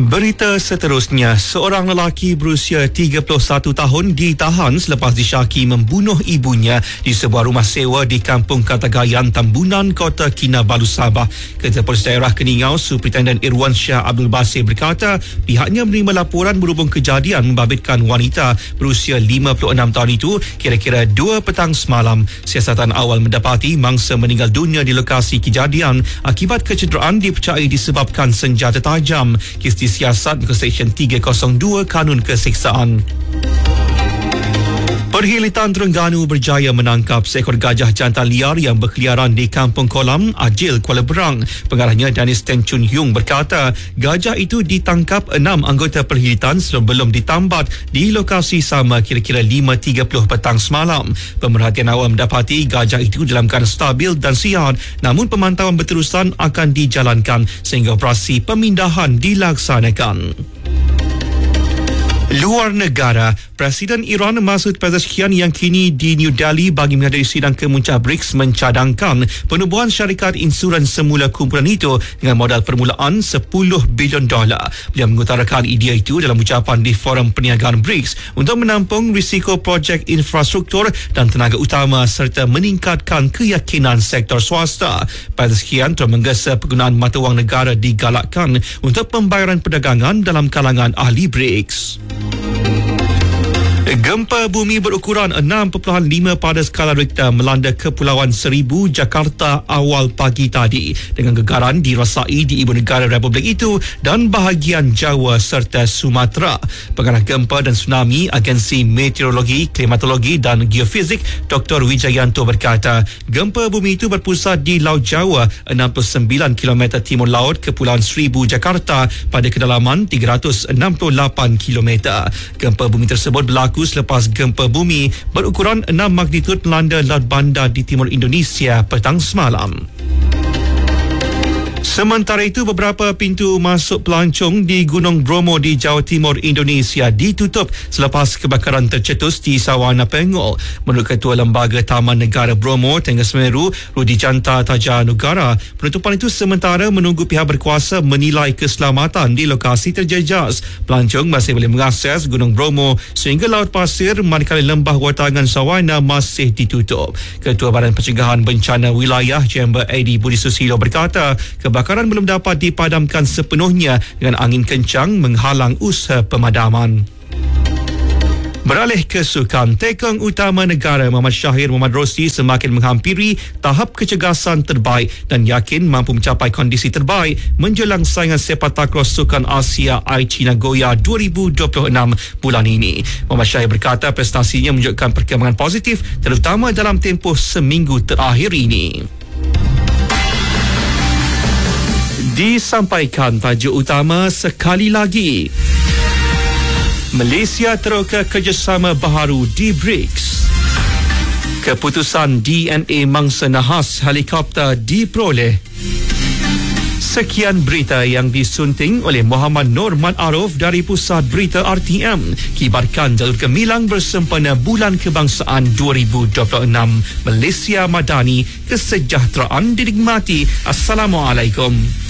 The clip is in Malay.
Berita seterusnya, seorang lelaki berusia 31 tahun ditahan selepas disyaki membunuh ibunya di sebuah rumah sewa di Kampung Kartagayan, Tambunan, Kota Kinabalu, Sabah. Ketua Polis Daerah Keningau, Superintendent Irwansyah Abdul Basir berkata pihaknya menerima laporan berhubung kejadian membabitkan wanita berusia 56 tahun itu kira-kira 2 petang semalam. Siasatan awal mendapati mangsa meninggal dunia di lokasi kejadian akibat kecederaan dipercayai disebabkan senjata tajam. Kes disiasat ke Seksyen 302 Kanun Keseksaan. Perkhidmatan Terengganu berjaya menangkap seekor gajah jantan liar yang berkeliaran di Kampung Kolam, Ajil, Kuala Berang. Pengarahnya Danis Ten Chun Yung berkata gajah itu ditangkap 6 anggota perkhidmatan sebelum ditambat di lokasi sama kira-kira 5.30 petang semalam. Pemerhatian awam mendapati gajah itu dalam keadaan stabil dan sihat, namun pemantauan berterusan akan dijalankan sehingga operasi pemindahan dilaksanakan. Luar negara, Presiden Iran Masoud Pezeshkian yang kini di New Delhi bagi menghadiri sidang kemuncak BRICS mencadangkan penubuhan syarikat insurans semula kumpulan itu dengan modal permulaan $10 bilion. Beliau mengutarakan idea itu dalam ucapan di Forum Perniagaan BRICS untuk menampung risiko projek infrastruktur dan tenaga utama serta meningkatkan keyakinan sektor swasta. Pezeshkian telah menggesa penggunaan mata wang negara digalakkan untuk pembayaran perdagangan dalam kalangan ahli BRICS. Gempa bumi berukuran 6.5 pada skala Richter melanda Kepulauan Seribu, Jakarta awal pagi tadi dengan gegaran dirasai di ibu negara Republik itu dan bahagian Jawa serta Sumatera. Pengarah gempa dan tsunami Agensi Meteorologi, Klimatologi dan Geofizik Dr. Wijayanto berkata gempa bumi itu berpusat di Laut Jawa 69 km timur laut Kepulauan Seribu, Jakarta pada kedalaman 368 km. Gempa bumi tersebut berlaku selepas gempa bumi berukuran 6 magnitud melanda Laut Banda di timur Indonesia petang semalam. Sementara itu, beberapa pintu masuk pelancong di Gunung Bromo di Jawa Timur Indonesia ditutup selepas kebakaran tercetus di Sawana Pengol. Menurut Ketua Lembaga Taman Negara Bromo, Tengah Semeru, Rudi Janta Tajanugara, penutupan itu sementara menunggu pihak berkuasa menilai keselamatan di lokasi terjejas. Pelancong masih boleh mengakses Gunung Bromo sehingga Laut Pasir manakala lembah Watangan Sawana masih ditutup. Ketua Badan Pencegahan Bencana Wilayah Chamber AD Budi Susilo berkata kebakaran belum dapat dipadamkan sepenuhnya dengan angin kencang menghalang usaha pemadaman. Beralih ke sukan, tekong utama negara Muhammad Syahir Muhammad Rosli semakin menghampiri tahap kecergasan terbaik dan yakin mampu mencapai kondisi terbaik menjelang saingan sepak takraw Sukan Asia Aichi Nagoya 2026 bulan ini. Muhammad Syahir berkata prestasinya menunjukkan perkembangan positif terutama dalam tempoh seminggu terakhir ini. Disampaikan tajuk utama sekali lagi. Malaysia teroka kerjasama baharu di BRICS. Keputusan DNA mangsa nahas helikopter diperoleh. Sekian berita yang disunting oleh Muhammad Nur Ma'aruf dari Pusat Berita RTM. Kibarkan jalur gemilang bersempena Bulan Kebangsaan 2026. Malaysia Madani, kesejahteraan dinikmati. Assalamualaikum.